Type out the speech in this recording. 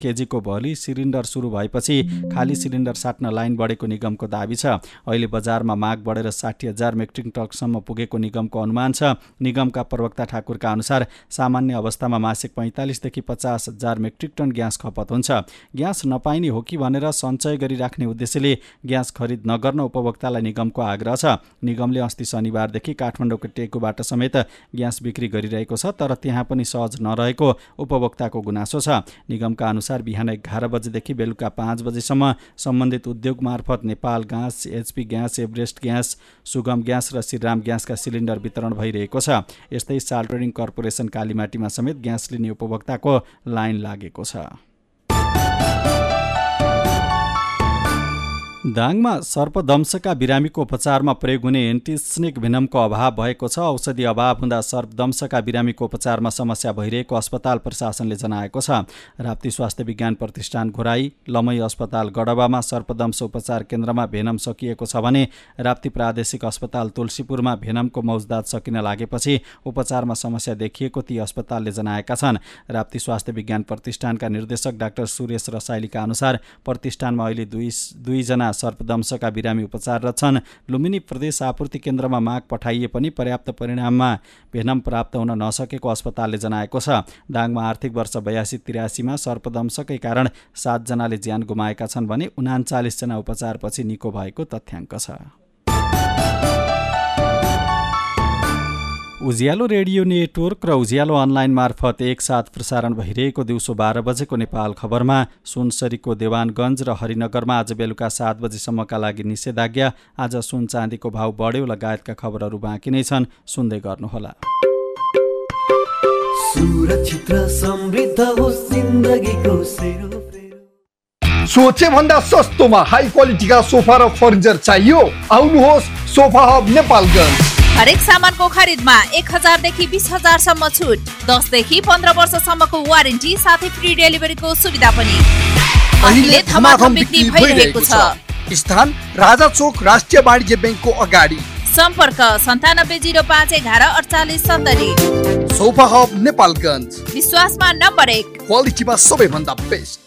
केजीको भोलि सिलिन्डर सुरु भएपछि खाली सिलिन्डर साट्न लाइन बढेको निगमको दाबी छ। अहिले बजारमा माग बढेर 60,000 मेट्रिक टनसम्म पुगेको निगमको अनुमान छ। निगमका प्रवक्ता ठाकुरका अनुसार सामान्य अवस्थामा मासिक 45,000 देखि 50,000 मेट्रिक टन ग्यास खपत हुन्छ। ग्यास नपाइने हो कि भनेर सञ्चय गरिराख्ने उद्देश्यले ग्यास खरिद नगर्न उपभोक्तालाई निगमको आग्रह छ। निगमले अस्ति शनिबारदेखि काठमाडौँको टेकुबाट समेत ग्यास बिक्री गरिरहेको छ, तर त्यहाँ पनि सहज नरहेको उपभोक्ताको गुनासो छ। निगमका अनुसार बिहान 11 बजेदेखि बेलुका 5 बजेसम्म सम्बन्धित उद्योग मार्फत Nepal gas, HP gas, Everest gas, सुगम ग्यास र श्रीराम ग्यासका सिलिन्डर वितरण भइरहेको छ। यस्तै साल ट्रेडिङ कर्पोरेसन कालीमाटीमा समेत ग्यास लिने उपभोक्ताको लाइन लागेको छ। दाङमा सर्पदंशका बिरामीको उपचारमा प्रयोग हुने एन्टिस्नेक भेनमको अभाव भएको छ। औषधि अभाव हुँदा सर्पदंशका बिरामीको उपचारमा समस्या भइरहेको अस्पताल प्रशासनले जनाएको छ। राप्ती स्वास्थ्य विज्ञान प्रतिष्ठान घोराई, लमई अस्पताल गडबामा सर्पदंश उपचार केन्द्रमा भेनम सकिएको छ भने राप्ती प्रादेशिक अस्पताल तुलसीपुरमा भेनमको मौजदात सकिन लागेपछि उपचारमा समस्या देखिएको ती अस्पतालले जनाएका छन्। राप्ती स्वास्थ्य विज्ञान प्रतिष्ठानका निर्देशक डाक्टर सुरेश रसाइलीका अनुसार प्रतिष्ठानमा अहिले दुई जना सर्पदंशका बिरामी उपचाररत छन्। लुम्बिनी प्रदेश आपूर्ति केन्द्रमा माग पठाइए पनि पर्याप्त परिणाममा भेनम प्राप्त हुन नसकेको अस्पतालले जनाएको छ। दाङमा आर्थिक वर्ष 82-83मा सर्पदंशकै कारण 7 जनाले ज्यान गुमाएका छन् भने 39 जना उपचारपछि निको भएको तथ्याङ्क छ। उज्यालो रेडियो नेटवर्क र उज्यालो अनलाइन मार्फत एकसाथ प्रसारण भइरहेको दिउँसो 12 बजेको नेपाल खबरमा सुनसरीको देवानगञ्ज र हरिनगरमा आज बेलुका 7 बजेसम्मका लागि निषेधाज्ञा। आज सुन चाँदीको भाव बढ्यो लगायतका खबरहरू बाँकी नै छन्, सुन्दै गर्नुहोला। सुरक्षित र समृद्ध होस् जिन्दगीको सेरो। सोचे भन्दा सस्तोमा हाई क्वालिटीका सोफा र फर्निचर चाहियो? आउनुहोस् सोफा हब नेपालगञ्ज। हरेक सामानको खरिदमा 1,000 देखि 20,000 सम्म छुट, 10 देखि 15 वर्षसम्मको वारेन्टी साथै फ्री डेलिभरीको सुविधा पनि। अहिले धमाधम बिक्री भइरहेको छ। स्थान राजा चोक राष्ट्रिय वाणिज्य बैंकको अगाडि। सम्पर्क 9705 11 48 70। सोफा हब नेपालगञ्ज, विश्वासमा नम्बर 1, क्वालिटीमा सबैभन्दा बेस्ट।